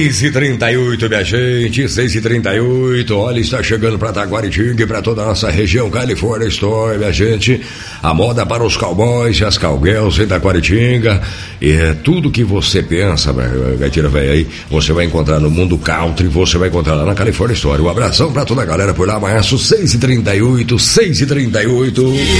6h38, minha gente, 6h38. Olha, está chegando para Taquaritinga e para toda a nossa região California Store, minha gente. A moda para os cowboys e as cowgirls em Taquaritinga. E é tudo que você pensa, gaitira velha aí, você vai encontrar no mundo country, você vai encontrar lá na California Store. Um abração para toda a galera por lá, Márcio, 6h38, 6h38.